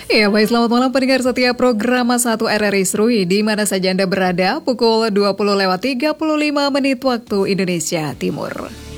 Ya, baik, selamat malam pendengar setia program 1 RRI Serui di mana saja Anda berada, pukul 20:35 waktu Indonesia Timur.